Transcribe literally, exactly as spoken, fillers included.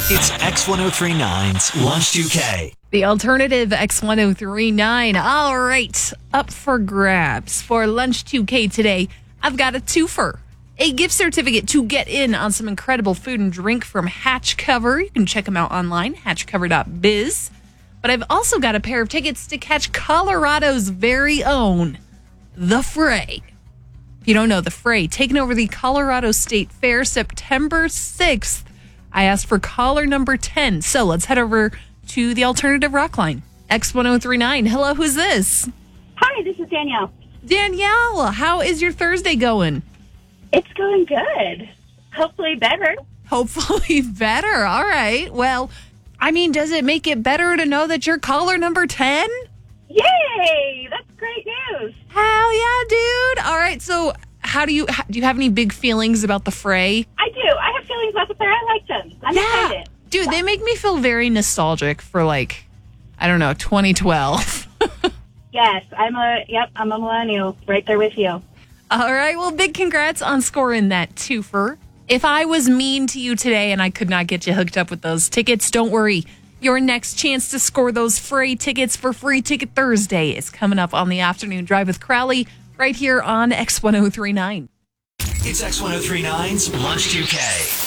It's X ten thirty-nine's Lunch two K. The alternative X ten thirty-nine. All right, up for grabs for Lunch two K today. I've got a twofer. A gift certificate to get in on some incredible food and drink from Hatch Cover. You can check them out online, hatch cover dot biz. But I've also got a pair of tickets to catch Colorado's very own The Fray. If you don't know, The Fray, taking over the Colorado State Fair September sixth. I asked for caller number ten. So let's head over to the alternative rock line. X ten thirty-nine. Hello, who's this? Hi, this is Danielle. Danielle, how is your Thursday going? It's going good. Hopefully better. Hopefully better. All right. Well, I mean, does it make it better to know that you're caller number ten? Yay! That's great news. Hell yeah, dude. All right. So how do you, do you have any big feelings about The Fray? I do. I have feelings about the fair. I like them. I'm Yeah. excited. Dude, they make me feel very nostalgic for like, I don't know, twenty twelve. Yes, I'm a, yep, I'm a millennial. Right there with you. All right. Well, big congrats on scoring that twofer. If I was mean to you today and I could not get you hooked up with those tickets, don't worry. Your next chance to score those Fray tickets for Free Ticket Thursday is coming up on the Afternoon Drive with Crowley right here on X ten thirty-nine. It's X ten thirty-nine's Lunch two K.